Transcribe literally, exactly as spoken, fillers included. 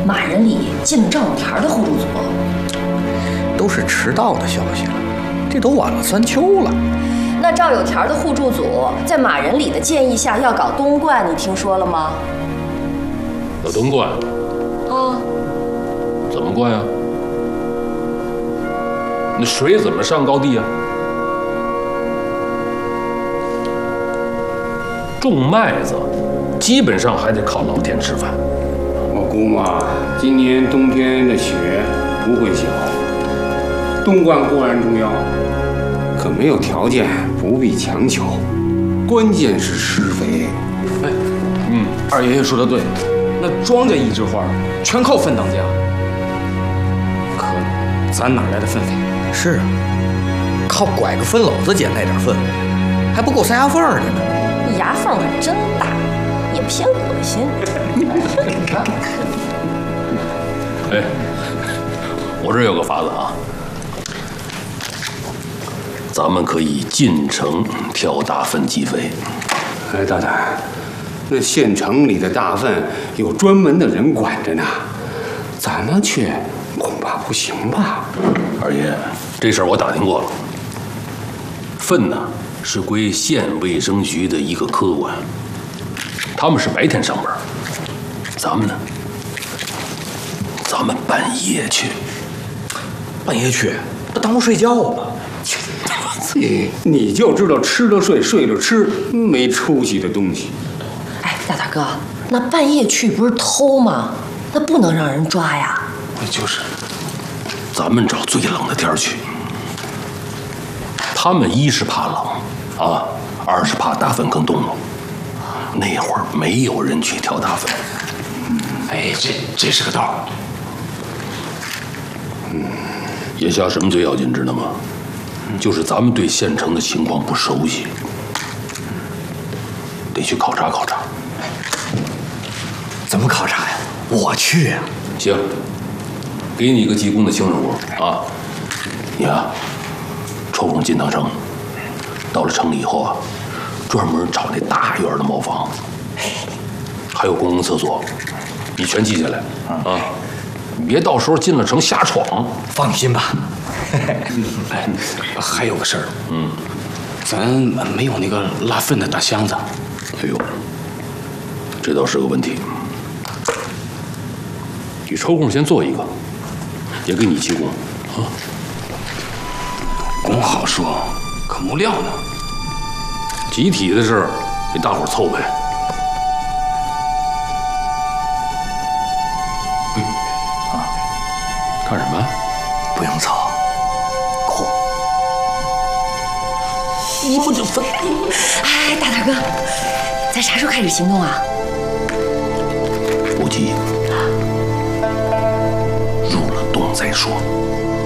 马仁里进了赵有田的互助组。 都是迟到的消息了，这都晚了三秋了。 那赵有田的互助组在马仁里的建议下要搞东灌，你听说了吗？ 有东灌？ 啊？ 怎么灌呀？那水怎么上高地啊？种麦子，基本上还得靠老天吃饭。 我估摸今年冬天的雪不会小，冬灌固然重要，可没有条件不必强求，关键是施肥。 哎，嗯，二爷爷说的对，那庄稼一枝花，全靠粪当家。可咱哪来的粪肥？ 是啊，靠拐个粪篓子捡那点粪，还不够塞牙缝去呢。 你牙缝可真大，也偏恶心。 哎，我这有个法子啊，咱们可以进城挑大粪积肥。 哎，大胆，那县城里的大粪有专门的人管着呢，咱们去恐怕不行吧？ 二爷，这事儿我打听过了，粪呢是归县卫生局的一个科管，他们是白天上班，咱们呢，咱们半夜去。 半夜去，不耽误睡觉吗？ 你你就知道吃了睡，睡了吃，没出息的东西。 哎，大大哥，那半夜去不是偷吗？那不能让人抓呀。 那就是，咱们找最冷的天儿去。他们一是怕冷啊，二是怕大粪坑动了。那会儿没有人去挑大粪。 哎，这这是个道儿。 嗯，眼下什么最要紧，知道吗？就是咱们对县城的情况不熟悉，得去考察考察。 怎么考察呀？我去呀。 行，给你一个技工的轻任务啊，你啊，抽空进趟城，到了城里以后啊，专门找那大院的茅房，还有公共厕所，你全记下来啊！你别到时候进了城瞎闯。 放心吧。 哎，还有个事儿，嗯，咱没有那个拉粪的大箱子。 哎呦，这倒是个问题。你抽空先做一个，也给你技工啊。 工好说，可木料呢？ 集体的事儿，给大伙儿凑呗。嗯啊，干什么？ 不用凑。 你不就分？ 哎，大大哥，咱啥时候开始行动啊？ 不急，入了洞再说。